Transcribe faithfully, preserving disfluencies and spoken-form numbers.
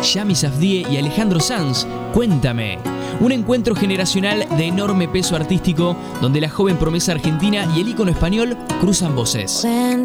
Yami Safdie y Alejandro Sanz, Cuéntame. Un encuentro generacional de enorme peso artístico donde la joven promesa argentina y el ícono español cruzan voces.